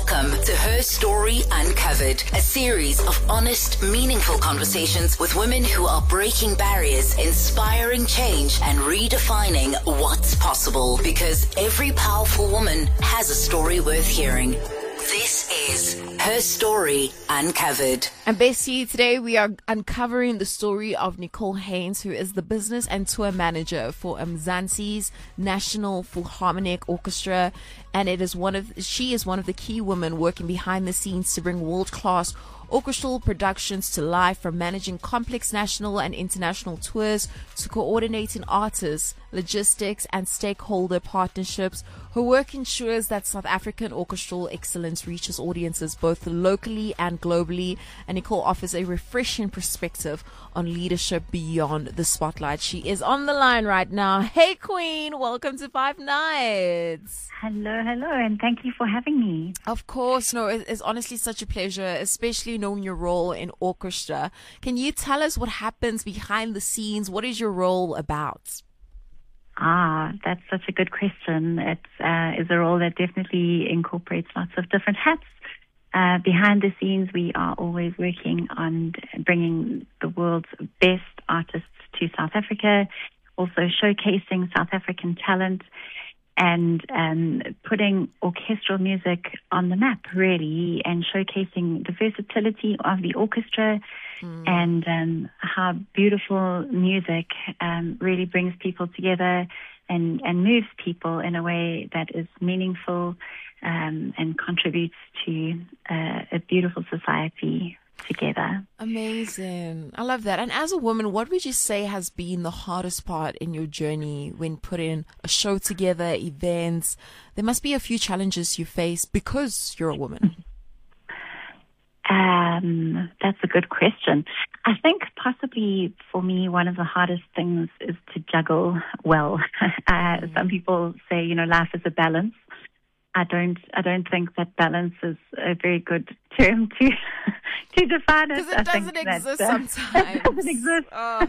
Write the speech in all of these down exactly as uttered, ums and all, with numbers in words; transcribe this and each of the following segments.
Welcome to Her Story Uncovered, a series of honest, meaningful conversations with women who are breaking barriers, inspiring change, and redefining what's possible. Because every powerful woman has a story worth hearing. This is Her Story Uncovered. And Bessie, today we are uncovering the story of Nicole Haynes, who is the business and tour manager for Mzansi's National Philharmonic Orchestra. And it is one of she is one of the key women working behind the scenes to bring world-class orchestral productions to life, from managing complex national and international tours to coordinating artists, logistics, and stakeholder partnerships. Her work ensures that South African orchestral excellence reaches audiences both locally and globally, and Nicole offers a refreshing perspective on leadership beyond the spotlight. She is on the line right now. Hey, Queen, welcome to Five Nights. Hello, hello, and thank you for having me. Of course, no, it's honestly such a pleasure, especially knowing your role in orchestra. Can you tell us what happens behind the scenes? What is your role about? Ah, that's such a good question. It uh, is a role that definitely incorporates lots of different hats. Uh, behind the scenes, we are always working on bringing the world's best artists to South Africa, also showcasing South African talent, and um, putting orchestral music on the map, really, and showcasing the versatility of the orchestra mm. and um, how beautiful music um, really brings people together and, and moves people in a way that is meaningful um, and contributes to uh, a beautiful society together. Amazing. I love that. And as a woman, what would you say has been the hardest part in your journey when putting a show together, events? There must be a few challenges you face because you're a woman. Um, that's a good question. I think possibly for me, one of the hardest things is to juggle well. uh, mm. Some people say, you know, life is a balance. I don't. I don't think that balance is a very good term to to define it. Because it doesn't exist that, uh, sometimes. It doesn't exist. Oh.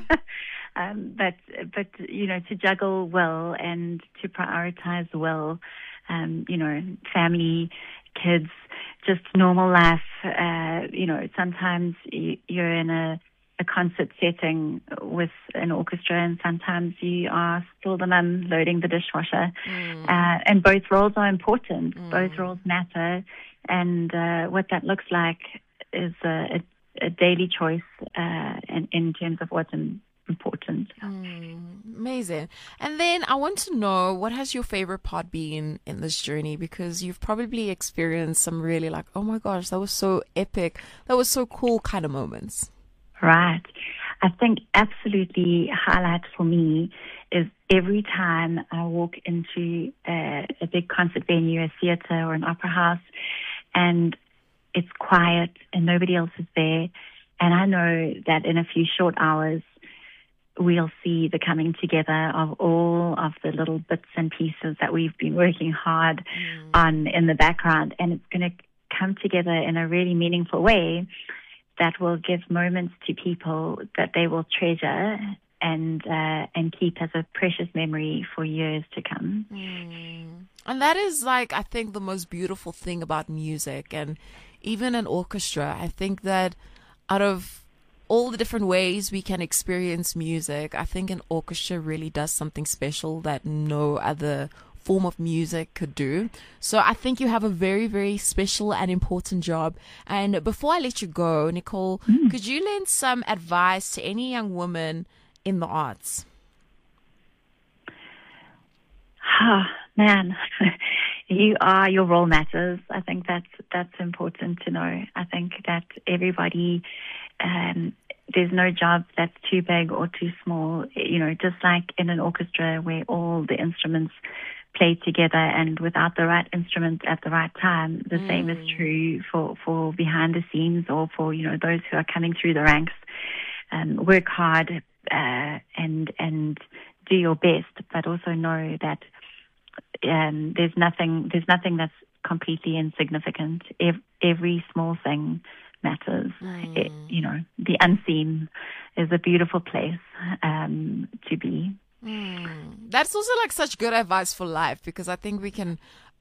um, but but you know, to juggle well and to prioritize well. Um, you know, family, kids, just normal life. Uh, you know, sometimes you, you're in a a concert setting with an orchestra, and sometimes you are still the mum loading the dishwasher. Mm. Uh, and both roles are important. Mm. Both roles matter. And uh, what that looks like is a, a, a daily choice uh, in, in terms of what's in, important. Mm, amazing. And then I want to know, what has your favorite part been in this journey? Because you've probably experienced some really like, oh my gosh, that was so epic, that was so cool kind of moments. Right. I think absolutely highlight for me is every time I walk into a, a big concert venue, a theater or an opera house, and it's quiet and nobody else is there. And I know that in a few short hours, we'll see the coming together of all of the little bits and pieces that we've been working hard mm. on in the background. And it's going to come together in a really meaningful way that will give moments to people that they will treasure and uh, and keep as a precious memory for years to come. Mm. And that is, like, I think the most beautiful thing about music and even an orchestra. I think that out of all the different ways we can experience music, I think an orchestra really does something special that no other form of music could do. So I think you have a very, very special and important job. And before I let you go, Nicole, mm. could you lend some advice to any young woman in the arts? Ah, man, you are, your role matters. I think that's, that's important to know. I think that everybody, um, there's no job that's too big or too small. You know, just like in an orchestra where all the instruments play together, and without the right instrument at the right time, the mm. same is true for, for behind the scenes or for, you know, those who are coming through the ranks. Um, work hard uh, and and do your best, but also know that um, there's nothing there's nothing that's completely insignificant. Every, every small thing matters. Mm. It, you know, the unseen is a beautiful place um, to be. Mm. That's also like such good advice for life, because I think we can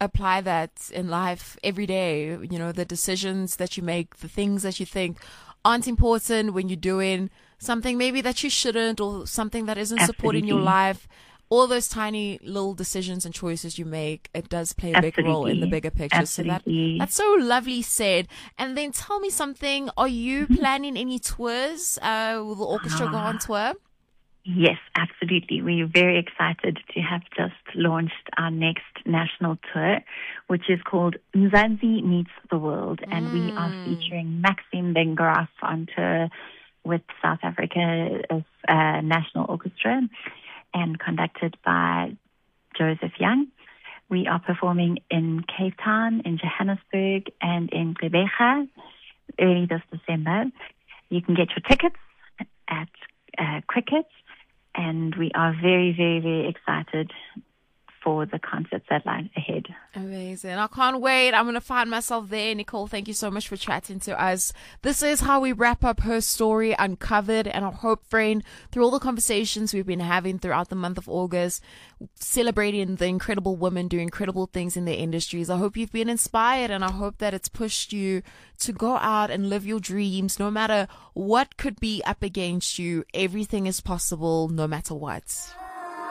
apply that in life every day. You know, the decisions that you make, the things that you think aren't important when you're doing something maybe that you shouldn't, or something that isn't Absolutely. supporting your life. All those tiny little decisions and choices you make, it does play a Absolutely. big role in the bigger picture. Absolutely. So that that's so lovely said. And then tell me something, are you planning any tours? Uh, will the orchestra go on tour? Yes, absolutely. We're very excited to have just launched our next national tour, which is called Mzansi Meets the World. And Mm. we are featuring Maxime Bengaraf on tour with South Africa's uh, National Orchestra, and conducted by Joseph Young. We are performing in Cape Town, in Johannesburg, and in Gqeberha early this December. You can get your tickets at uh, Cricket, and we are very, very, very excited for the concerts that lie ahead. Amazing. I can't wait. I'm going to find myself there. Nicole, thank you so much for chatting to us. This is how we wrap up Her Story Uncovered. And I hope, friend, through all the conversations we've been having throughout the month of August, celebrating the incredible women doing incredible things in their industries, I hope you've been inspired, and I hope that it's pushed you to go out and live your dreams. No matter what could be up against you, everything is possible no matter what.